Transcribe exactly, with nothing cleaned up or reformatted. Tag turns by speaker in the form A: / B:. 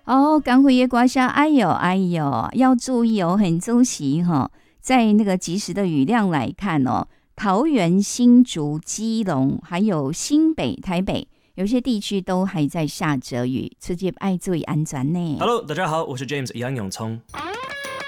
A: 哦，赶回夜刮痧，哎呦哎呦，要注意哦，很周期哈、哦。在那个即时的雨量来看哦，桃园、新竹、基隆，还有新北、台北，有些地区都还在下着雨，直接爱注意安全呢。
B: Hello， 大家好，我是 James 杨永聪。